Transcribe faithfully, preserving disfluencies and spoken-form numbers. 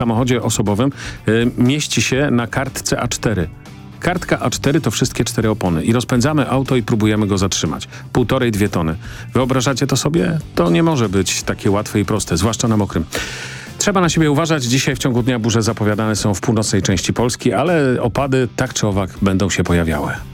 samochodzie osobowym y, mieści się na kartce A cztery. Kartka A cztery to wszystkie cztery opony i rozpędzamy auto i próbujemy go zatrzymać. Półtorej, dwie tony. Wyobrażacie to sobie? To nie może być takie łatwe i proste, zwłaszcza na mokrym. Trzeba na siebie uważać. Dzisiaj w ciągu dnia burze zapowiadane są w północnej części Polski, ale opady tak czy owak będą się pojawiały.